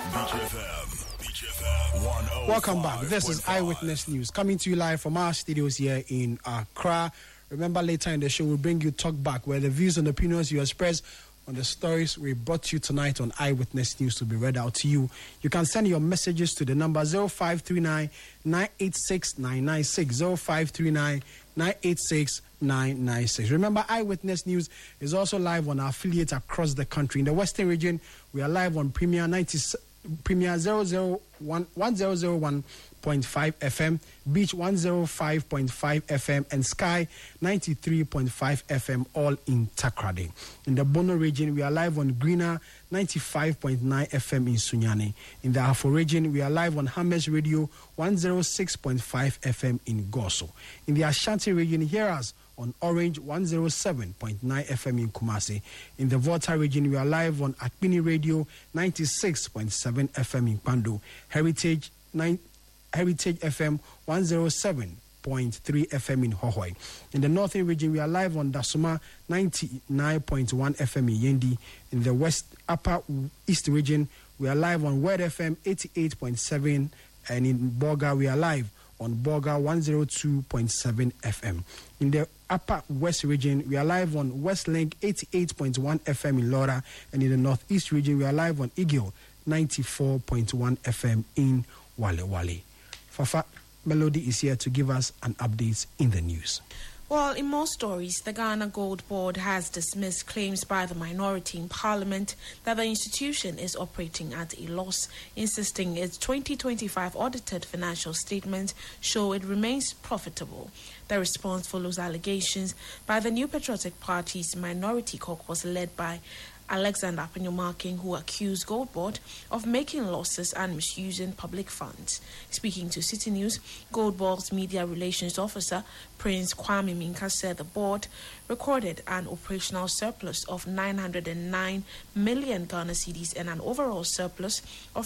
Welcome back. This is Eyewitness News coming to you live from our studios here in Accra. Remember, later in the show, we'll bring you Talk Back, where the views and opinions you express on the stories we brought you tonight on Eyewitness News to be read out to you. You can send your messages to the number 0539 986 996, 0539 986 996. Remember, Eyewitness News is also live on our affiliates across the country. In the Western region, we are live on Premier 1001.5 FM, Beach 105.5 FM, and Sky 93.5 FM, all in Takrady. In the Bono region, we are live on Greener 95.9 FM in Sunyani. In the Afo region, we are live on Hammers Radio 106.5 FM in Goso. In the Ashanti region, hear us on Orange 107.9 FM in Kumasi. In the Volta region, we are live on Akpini Radio 96.7 FM in Pando. Heritage FM 107.3 FM in Hohoi. In the Northern region, we are live on Dasuma 99.1 FM in Yendi. In the Upper East region, we are live on Word FM 88.7, and in Boga, we are live on Boga 102.7 FM. In the Upper West region, we are live on Westlink 88.1 FM in Laura, and in the Northeast region, we are live on Eagle 94.1 FM in Wale Wale. Fafa Melody is here to give us an update in the news. Well, in more stories, the Ghana Gold Board has dismissed claims by the minority in Parliament that the institution is operating at a loss, insisting its 2025 audited financial statements show it remains profitable. The response follows allegations by the New Patriotic Party's minority caucus led by Alexander Apanyumaking, who accused Gold Board of making losses and misusing public funds. Speaking to City News, Gold Board's media relations officer, Prince Kwame Minka, said the board recorded an operational surplus of 909 million Ghana cedis and an overall surplus of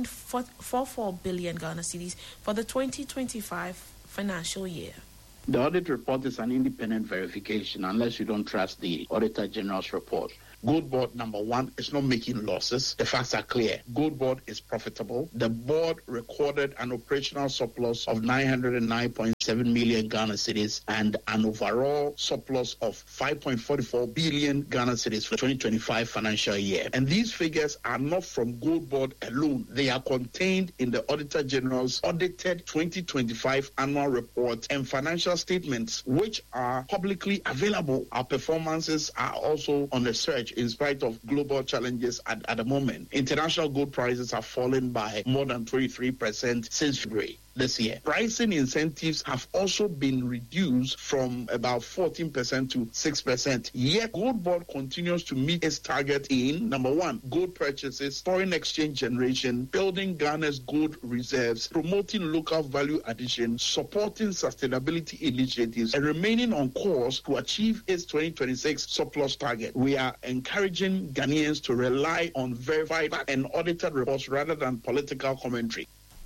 5.44 billion Ghana cedis for the 2025 financial year. The audit report is an independent verification unless you don't trust the Auditor General's report. Gold Board, number one, is not making losses. The facts are clear. Gold Board is profitable. The board recorded an operational surplus of 909.7 million Ghana cedis and an overall surplus of 5.44 billion Ghana cedis for the 2025 financial year. And these figures are not from Gold Board alone. They are contained in the Auditor General's audited 2025 annual report and financial statements, which are publicly available. Our performances are also on the search in spite of global challenges at the moment. International gold prices have fallen by more than 23% since February this year. Pricing incentives have also been reduced from about 14% to 6%. Yet Gold Board continues to meet its target in, number one, gold purchases, foreign exchange generation, building Ghana's gold reserves, promoting local value addition, supporting sustainability initiatives, and remaining on course to achieve its 2026 surplus target. We are encouraging Ghanaians to rely on verified and audited reports rather than political commentary.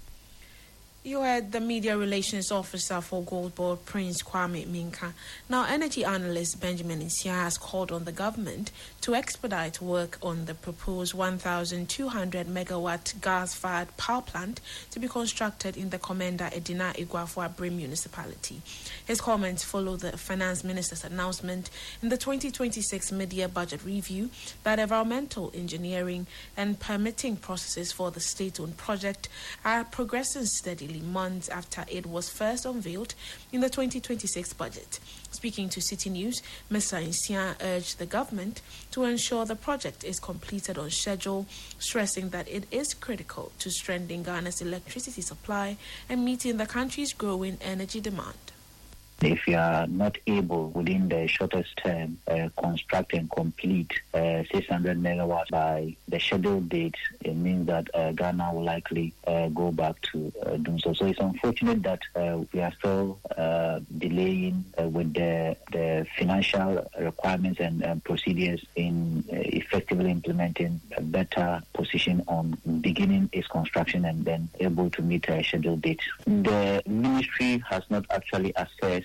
You heard the media relations officer for Gold Board, Prince Kwame Minka. Now, energy analyst Benjamin Isia has called on the government to expedite work on the proposed 1,200 megawatt gas-fired power plant to be constructed in the Komenda Edina Iguafu Abrim municipality. His comments follow the finance minister's announcement in the 2026 mid-year budget review that environmental engineering and permitting processes for the state-owned project are progressing steadily months after it was first unveiled in the 2026 budget. Speaking to City News, Mr. Insian urged the government to ensure the project is completed on schedule, stressing that it is critical to strengthening Ghana's electricity supply and meeting the country's growing energy demand. If you are not able within the shortest term construct and complete 600 megawatts by the scheduled date, it means that Ghana will likely go back to doing so. So it's unfortunate that we are still delaying with the financial requirements and procedures in effectively implementing a better position on beginning its construction and then able to meet a scheduled date. The ministry has not actually assessed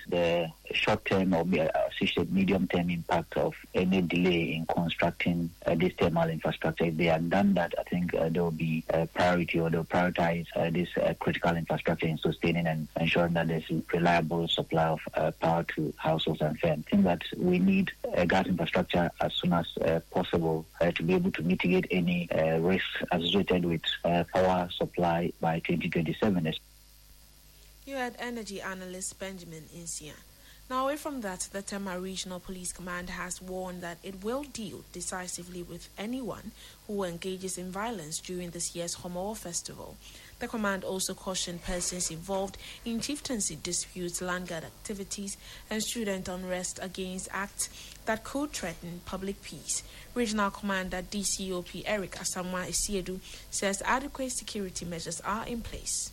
the short-term or medium-term impact of any delay in constructing this thermal infrastructure. If they have done that, I think there will be a priority, or they'll prioritize this critical infrastructure in sustaining and ensuring that there's reliable supply of power to households and firms. I think that we need gas infrastructure as soon as possible to be able to mitigate any risks associated with power supply by 2027. You had energy analyst Benjamin Insia. Now, away from that, the Tema Regional Police Command has warned that it will deal decisively with anyone who engages in violence during this year's Homo Festival. The command also cautioned persons involved in chieftaincy disputes, landguard activities, and student unrest against acts that could threaten public peace. Regional Commander DCOP Eric Asamoah Isiedu says adequate security measures are in place.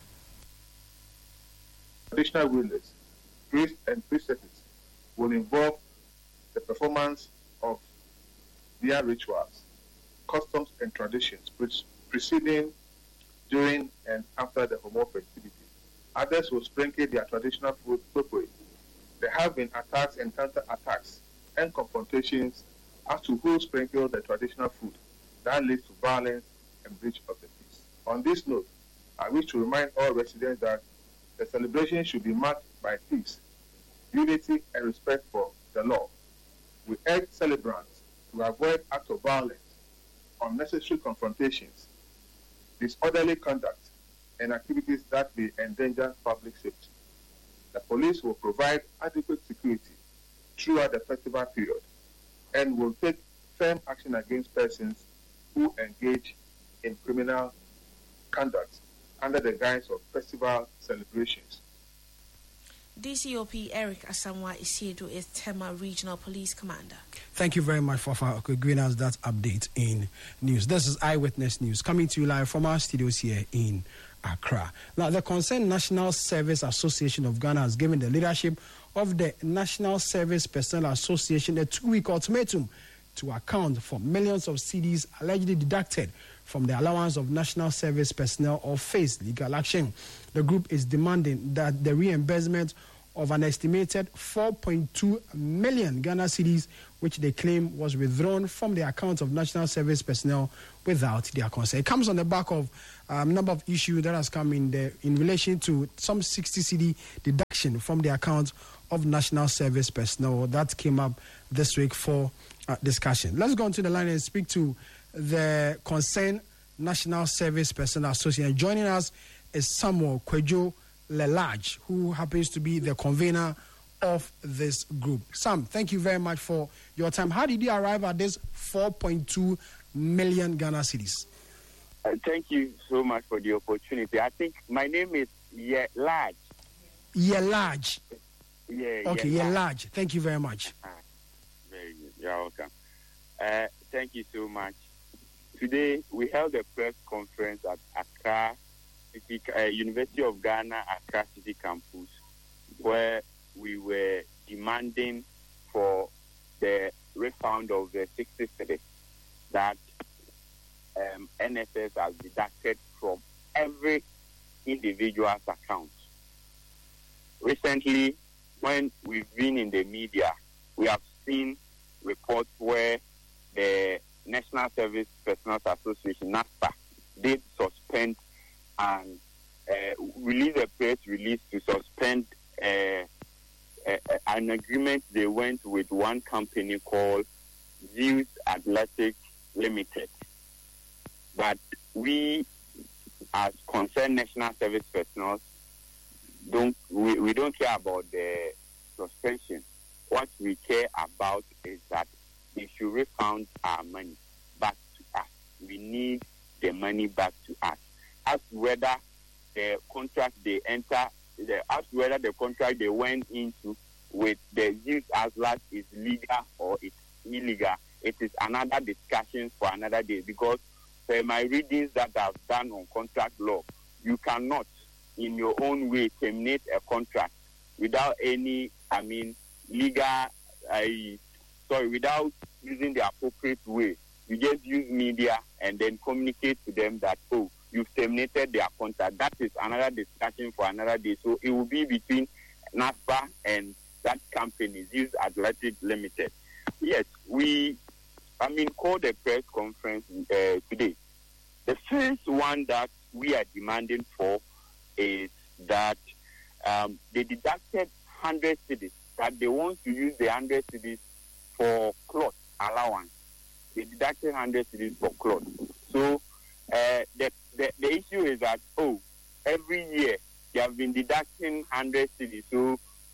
Traditional rulers, priests and priestesses will involve the performance of their rituals, customs and traditions preceding, during and after the Homo festivity. Others will sprinkle their traditional food appropriately. There have been attacks and counter-attacks and confrontations as to who sprinkled the traditional food. That leads to violence and breach of the peace. On this note, I wish to remind all residents that the celebration should be marked by peace, unity, and respect for the law. We urge celebrants to avoid acts of violence, unnecessary confrontations, disorderly conduct, and activities that may endanger public safety. The police will provide adequate security throughout the festival period and will take firm action against persons who engage in criminal conduct under the guise of festival celebrations. DCOP Eric Asamoah Isiedu is Tema Regional Police Commander. Thank you very much for giving us that update in news. This is Eyewitness News coming to you live from our studios here in Accra. Now, the concerned National Service Association of Ghana has given the leadership of the National Service Personnel Association a 2-week ultimatum to account for millions of cedis allegedly deducted from the allowance of national service personnel or face legal action. The group is demanding that the reimbursement of an estimated 4.2 million Ghana cedis, which they claim was withdrawn from the account of national service personnel without their consent. It comes on the back of a number of issues that has come in relation to some 60 cedi deduction from the account of national service personnel. That came up this week for discussion. Let's go on to the line and speak to the concerned National Service Personnel Association. Joining us is Samuel Kwejo Lelage, who happens to be the convener of this group. Sam, thank you very much for your time. How did you arrive at this 4.2 million Ghana cedis? Thank you so much for the opportunity. I think my name is Yelage. Yelage. Yeah. Okay, Yelage. Thank you very much. Very good. You're welcome. Thank you so much. Today, we held a press conference at Accra, University of Ghana, Accra City Campus, where we were demanding for the refund of the 60 cedis that NSS has deducted from every individual's account. Recently, when we've been in the media, we have seen reports where the National Service Personnel Association, NASPA, did suspend and release a press release to suspend an agreement they went with one company called Zeus Athletic Limited. But we, as concerned National Service Personnel, we don't care about the suspension. What we care about is that they should refund our money back to us. We need the money back to us. As whether the contract they went into with the Zeus Atlas is legal or it's illegal, it is another discussion for another day. Because for my readings that I've done on contract law, you cannot, in your own way, terminate a contract without any, without using the appropriate way. You just use media and then communicate to them that, you've terminated their contract. That is another discussion for another day. So it will be between NASPA and that company, Youth Athletic Limited. Yes, we called a press conference today. The first one that we are demanding for is that they deducted 100 cedis, that they want to use the 100 cedis for cloth allowance. They deducted 100 cedis for cloth. So the issue is that, every year they have been deducting 100 cedis. So,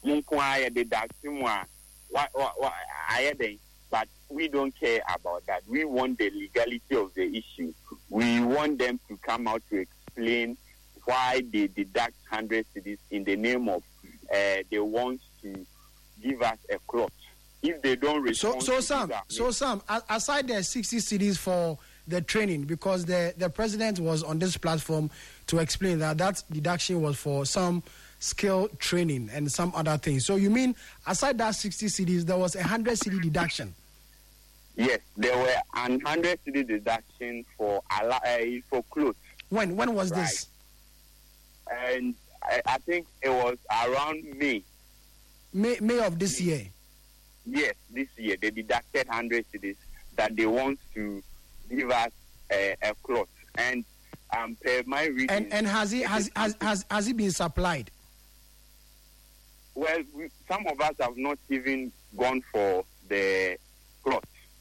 but we don't care about that. We want the legality of the issue. We want them to come out to explain why they deduct 100 cedis in the name of they want to give us a cloth. If they don't respond, so Sam, aside the 60 cedis for the training, because the president was on this platform to explain that deduction was for some skill training and some other things. So you mean aside that 60 cedis, there was 100 cedi deduction? Yes, there were 100 cedi deduction for clothes. When was this? And I think it was around May. May of this year. Yes, this year they deducted 100 cedis that they want to give us a cloth. And per my reading, and has it been supplied? Well, some of us have not even gone for the cloth.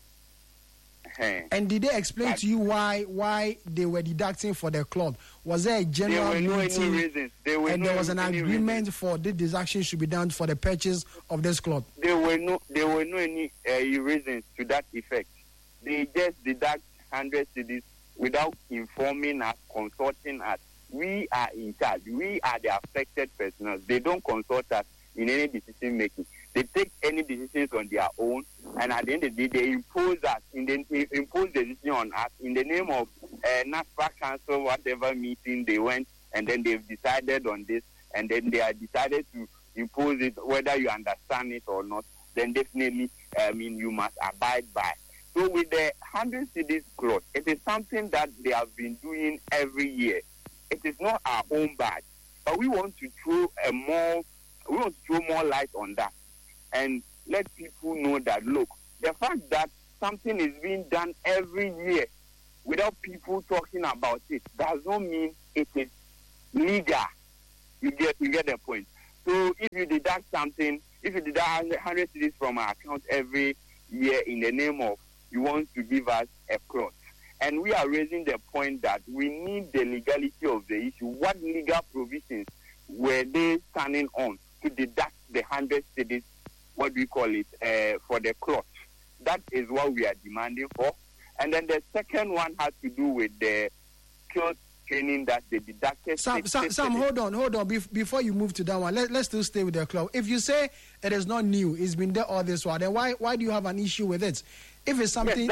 And did they explain to you why they were deducting for the cloth? Was there a general meeting? There was an agreement for the deduction should be done for the purchase of this cloth? There were no any reasons to that effect. They just deduct 100 cedis without informing us, consulting us. We are in charge. We are the affected personnel. They don't consult us in any decision making. They take any decisions on their own, and at the end of the day, they impose the decision on us in the name of NASPA Council, whatever meeting they went, and then they've decided on this, and then they have decided to impose it, whether you understand it or not, then definitely, you must abide by. So with the 100 cedis cloth, it is something that they have been doing every year. It is not our own bad, but we want to throw more light on that and let people know that, look, the fact that something is being done every year without people talking about it does not mean it is legal. You get the point. So if you deduct 100 cedis from our account every year in the name of you want to give us a cloth, and we are raising the point that we need the legality of the issue. What legal provisions were they standing on to deduct the 100 cedis, for the cloth? That is what we are demanding for. And then the second one has to do with the skills training that they deducted. Sam, hold on. Before you move to that one, let's still stay with the cloth. If you say it is not new, it's been there all this while, then why do you have an issue with it? If it's something,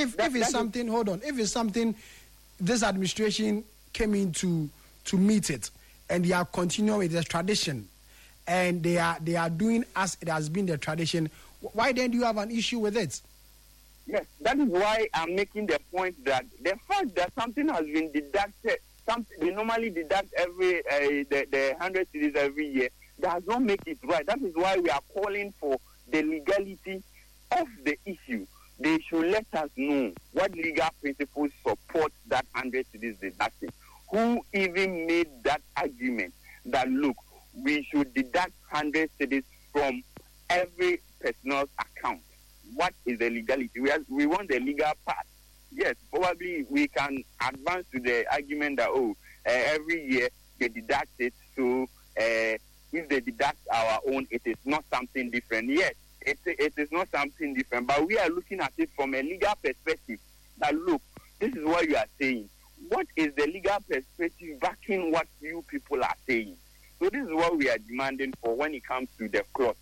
if it's something this administration came in to meet it, and they are continuing with the tradition, and they are doing as it has been the tradition, why then do you have an issue with it? Yes, that is why I'm making the point that the fact that something has been deducted, they normally deduct every the 100 cedis every year, does not make it right. That is why we are calling for the legality of the issue. They should let us know what legal principles support that 100 cedis deduction. Who even made that argument that, look, we should deduct 100 cedis from every person's account? What is the legality? We want the legal part. Yes, probably we can advance to the argument that, every year they deduct it, so if they deduct our own, it is not something different. Yes, it is not something different, but we are looking at it from a legal perspective. That, look, this is what you are saying. What is the legal perspective backing what you people are saying? So this is what we are demanding for when it comes to the cloth.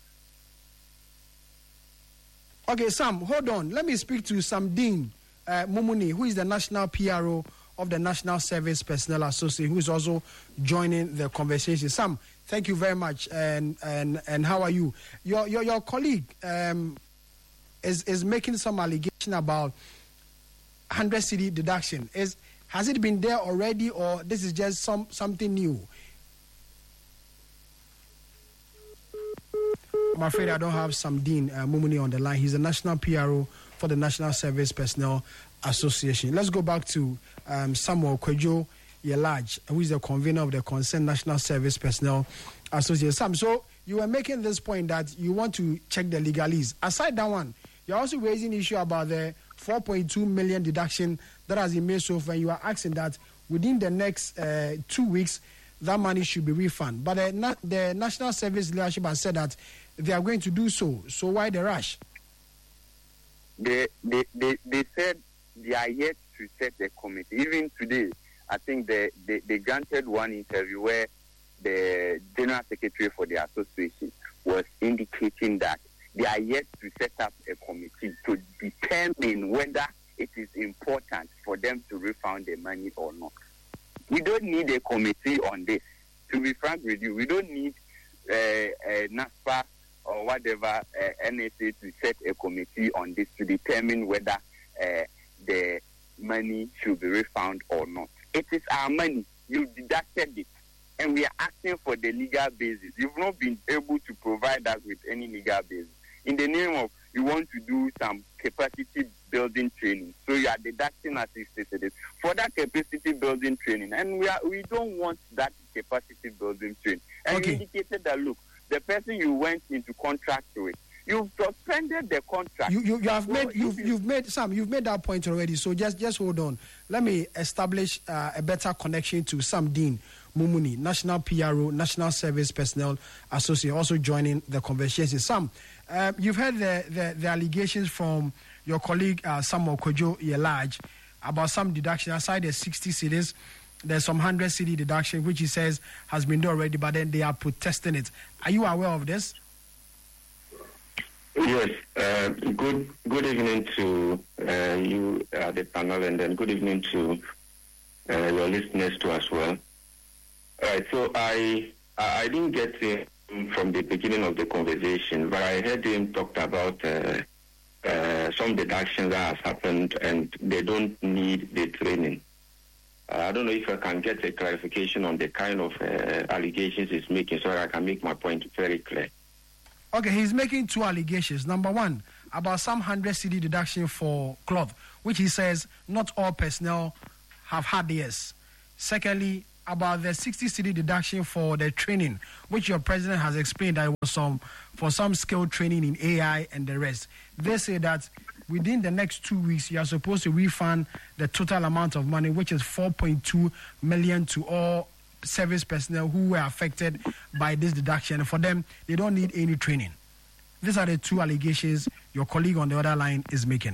Okay, Sam, hold on. Let me speak to Samdeen Mumuni, who is the National PRO of the National Service Personnel Association, who is also joining the conversation. Sam, thank you very much. And how are you? Your colleague is making some allegation about 100 cedi deduction. Has it been there already, or this is just something new? I'm afraid I don't have Samdeen Mumuni on the line. He's the national PRO for the National Service Personnel Association. Let's go back to Samuel Kwejo Yelaj, who is the convener of the Concerned National Service Personnel Association. Sam, so you were making this point that you want to check the legalese. Aside that one, you're also raising issue about the 4.2 million deduction that has been made so far. You are asking that within the next 2 weeks, that money should be refunded. But the National Service Leadership has said that they are going to do so. So why the rush? They said they are yet to set a committee. Even today, I think they granted one interview where the General Secretary for the association was indicating that they are yet to set up a committee to determine whether it is important for them to refund the money or not. We don't need a committee on this. To be frank with you, we don't need NASPA or whatever NSA to set a committee on this to determine whether the money should be refunded or not. It is our money. You deducted it. And we are asking for the legal basis. You've not been able to provide us with any legal basis. In the name of you want to do some capacity building training. So you are deducting as you stated for that capacity building training. And we don't want that capacity building training. And you indicated that, look, the person you went into contract with, you've suspended the contract. You've made that point already. So just hold on. Let me establish a better connection to Samdeen Mumuni, National PRO, National Service Personnel Association, also joining the conversation. Sam, you've heard the allegations from your colleague Samuel Kwejo Yelaj about some deduction aside the 60 cedis. There's some 100 cedi deduction which he says has been done already, but then they are protesting it. Are you aware of this? Yes. Good evening to you, the panel, and then good evening to your listeners too as well. All right. So I didn't get from the beginning of the conversation, but I heard him talk about some deductions that has happened, and they don't need the training. I don't know if I can get a clarification on the kind of allegations he's making so that I can make my point very clear. Okay, he's making two allegations. Number one, about some 100 cedi deduction for cloth, which he says not all personnel have had this. Secondly, about the 60 cedi deduction for the training, which your president has explained that it was for some skill training in AI and the rest. They say that within the next 2 weeks, you are supposed to refund the total amount of money, which is 4.2 million to all service personnel who were affected by this deduction. For them, they don't need any training. These are the two allegations your colleague on the other line is making.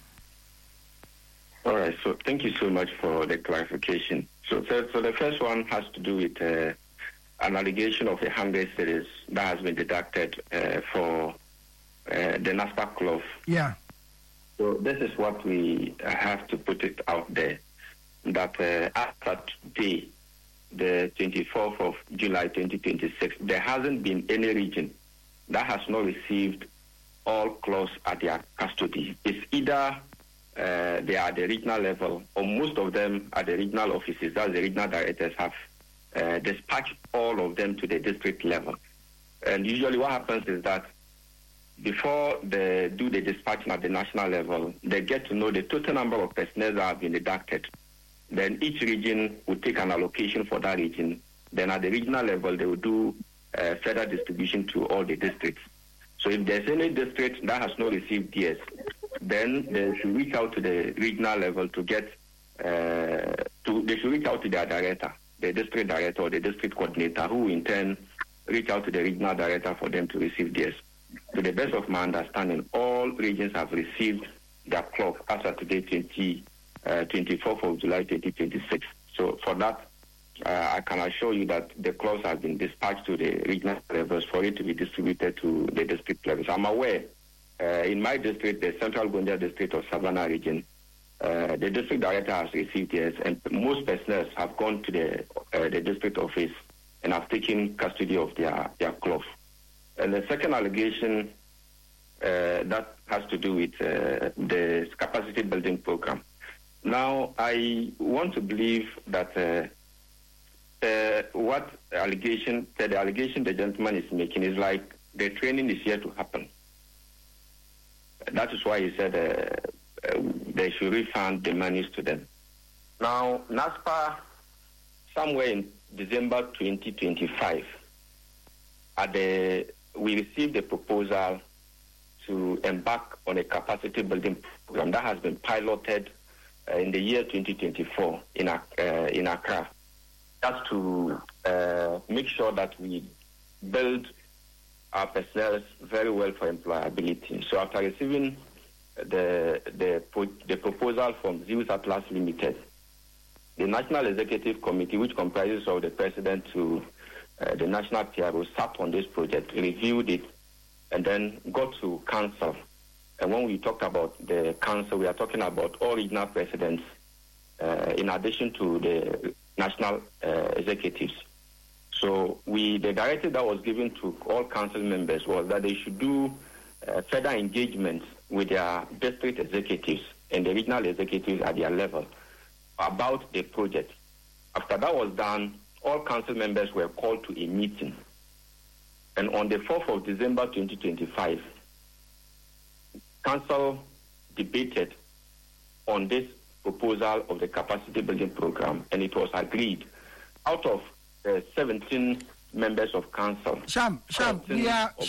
All right. So thank you so much for the clarification. So the first one has to do with an allegation of 100 cedis that has been deducted for the NASPA cloth. Yeah. So this is what we have to put it out there, that after today, the 24th of July 2026, there hasn't been any region that has not received all cloths at their custody. It's either they are at the regional level, or most of them at the regional offices, that the regional directors have dispatched all of them to the district level. And usually what happens is that before they do the dispatching at the national level, they get to know the total number of personnel that have been deducted. Then each region will take an allocation for that region. Then at the regional level, they will do further distribution to all the districts. So if there's any district that has not received DS, then they should reach out to the regional level to get, they should reach out to their director, the district director or the district coordinator, who in turn reach out to the regional director for them to receive DS. To the best of my understanding, all regions have received their clock as of today, 24th of July 2026. So for that, I can assure you that the clocks have been dispatched to the regional levels for it to be distributed to the district levels. I'm aware, in my district, the Central Gonja district of Savannah region, the district director has received this, and most personnel have gone to the district office and have taken custody of their cloth. And the second allegation that has to do with the capacity building program. Now, I want to believe that the allegation the gentleman is making is like the training is yet to happen. That is why he said they should refund the monies to them. Now, NASPA, somewhere in December 2025, we received a proposal to embark on a capacity building program that has been piloted in the year 2024 in Accra. That's to make sure that we build our personnel very well for employability. So after receiving the proposal from Zeus Atlas Limited, the National Executive Committee, which comprises of the President to the National PRO, sat on this project, reviewed it, and then got to council. And when we talk about the council, we are talking about all regional presidents, in addition to the national executives. So the directive that was given to all council members was that they should do further engagement with their district executives and the regional executives at their level about the project. After that was done, all council members were called to a meeting. And on the 4th of December 2025, council debated on this proposal of the capacity building program, and it was agreed. Out of 17 members of council, we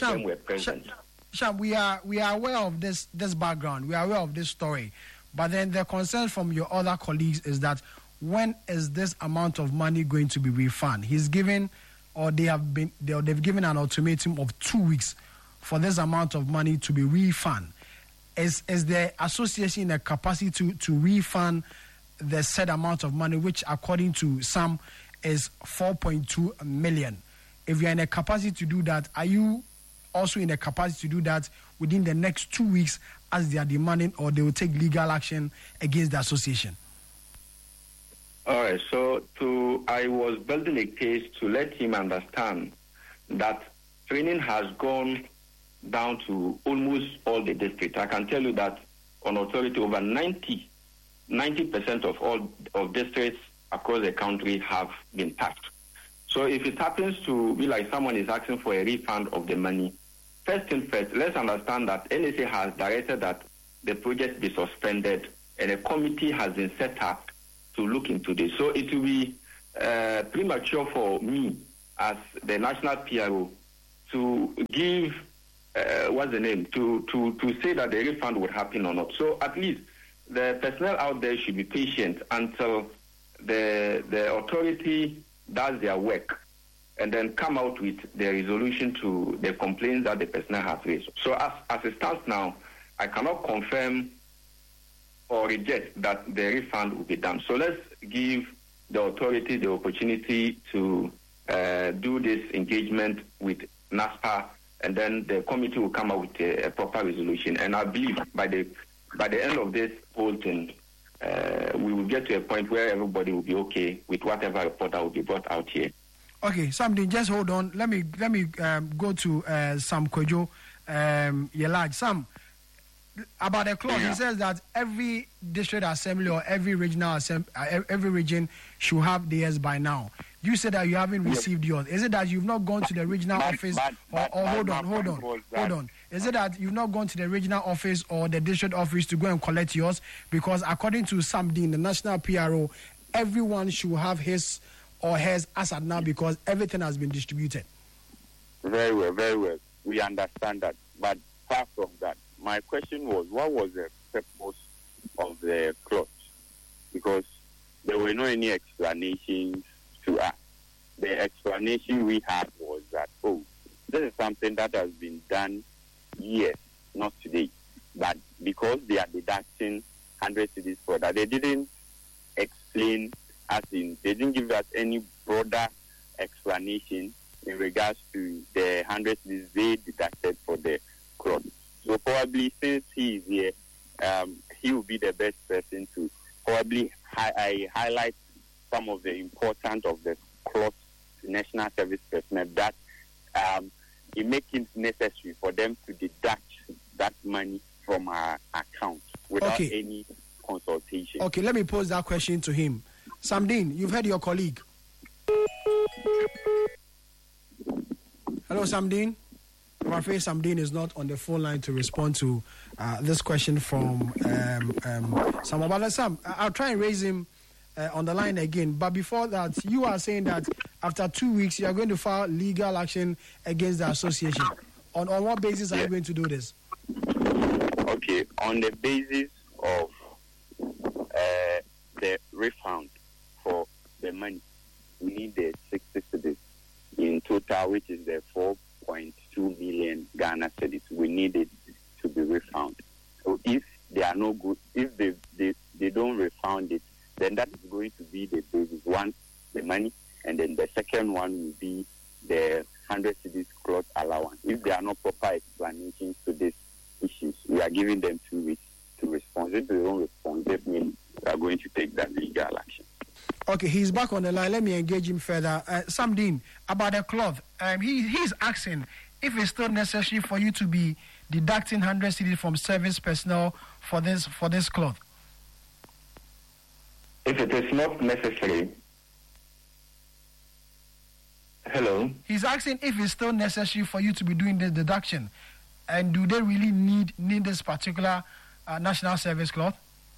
are aware of this background. We are aware of this story. But then the concern from your other colleagues is that when is this amount of money going to be refunded? He's given, or they've given an ultimatum of 2 weeks for this amount of money to be refunded. Is the association in a capacity to refund the said amount of money, which according to some is 4.2 million? If you're in a capacity to do that, are you also in a capacity to do that within the next 2 weeks as they are demanding, or they will take legal action against the association? All right, so I was building a case to let him understand that training has gone down to almost all the districts. I can tell you that on authority, over 90% of all of districts across the country have been touched. So if it happens to be like someone is asking for a refund of the money, first thing first, let's understand that NSA has directed that the project be suspended, and a committee has been set up to look into this. So it will be premature for me as the national PRO to give to say that the refund would happen or not. So at least the personnel out there should be patient until the authority does their work and then come out with the resolution to the complaints that the personnel has raised. So as it stands now, I cannot confirm or reject that the refund will be done. So let's give the authority the opportunity to do this engagement with NASPA, and then the committee will come up with a proper resolution. And I believe by the end of this whole thing, we will get to a point where everybody will be okay with whatever report that will be brought out here. Okay, something. Just hold on. Let me go to Sam Kojo Yelaj. Sam, about the clause, he says that every district assembly or every regional every region should have theirs by now. You said that you haven't received yours. Is it that you've not gone to the regional office? Hold on. Is it that you've not gone to the regional office or the district office to go and collect yours? Because according to Sam Dean, the national PRO, everyone should have his or hers as at now because everything has been distributed. Very well. We understand that. But far from that, my question was, what was the purpose of the clause? Because there were no any explanations to us. The explanation we had was that, this is something that has been done years, not today. But because they are deducting 100 cedis for that, they didn't explain they didn't give us any broader explanation in regards to the 100 cedis they deducted for the crop. So probably since he is here, he will be the best person to probably highlight some of the importance of the clause to national service personnel that it makes it necessary for them to deduct that money from our account without any consultation. Okay, let me pose that question to him. Samdin, you've heard your colleague. Hello, Samdin. I'm afraid Samdin is not on the phone line to respond to this question from Sam. But Sam, I'll try and raise him on the line again. But before that, you are saying that after 2 weeks, you are going to file legal action against the association. On what basis are you going to do this? Okay, on the basis of the refund for the money. We need the 60 cedis in total, which is the 4.2 million Ghana cedis. We need it to be refunded. So if they are no good, if they don't refund it, then that is going to be the basis. One, the money, and then the second one will be the 100 cedis cloth allowance. If there are no proper explanations to these issues, we are giving them 2 weeks to respond. If they don't respond, that means we are going to take that legal action. Okay, he's back on the line. Let me engage him further. Samdin, about the cloth, he's asking if it's still necessary for you to be deducting 100 cedis from service personnel for this cloth. If it is not necessary. Hello? He's asking if it's still necessary for you to be doing the deduction. And do they really need this particular national service cloth?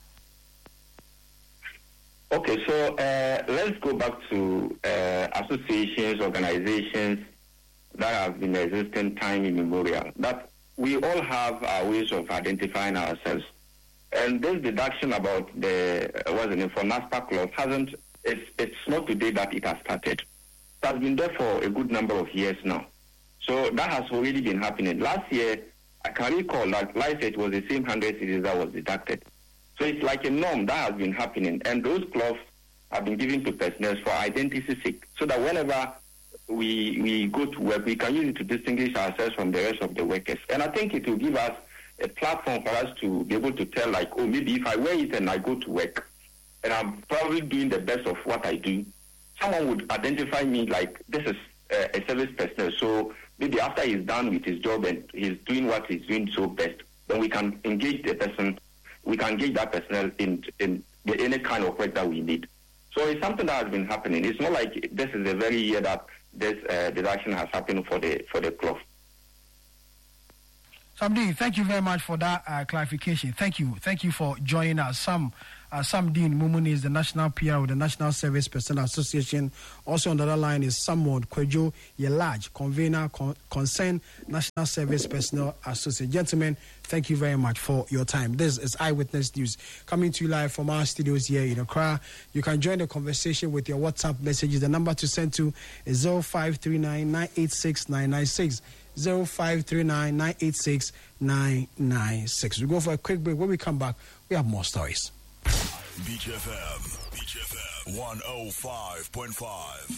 Okay, so let's go back to associations, organizations that have been existing time immemorial. That we all have our ways of identifying ourselves. And this deduction about the for NASPA cloth it's not today that it has started. It has been there for a good number of years now. So that has already been happening. Last year, I can recall that last year it was the same 100 cedis that was deducted. So it's like a norm that has been happening. And those cloths have been given to personnel for identity's sake, so that whenever we go to work, we can use it to distinguish ourselves from the rest of the workers. And I think it will give us a platform for us to be able to tell, like, oh, maybe if I wear it and I go to work, and I'm probably doing the best of what I do, someone would identify me like this is a service personnel. So maybe after he's done with his job and he's doing what he's doing so best, then we can engage the person. We can engage that personnel in any kind of work that we need. So it's something that has been happening. It's not like this is the very year that this deduction has happened for the cloth. Samdin, thank you very much for that clarification. Thank you for joining us. Samdin Mumuni is the National PR of the National Service Personnel Association. Also on the other line is Samuel Kwejo Yelaj, convener, Concerned National Service Personnel Association. Gentlemen, thank you very much for your time. This is Eyewitness News coming to you live from our studios here in Accra. You can join the conversation with your WhatsApp messages. The number to send to is 0539 986 996. 0539 986 996. We go for a quick break. When we come back, we have more stories. Beach FM 105.5.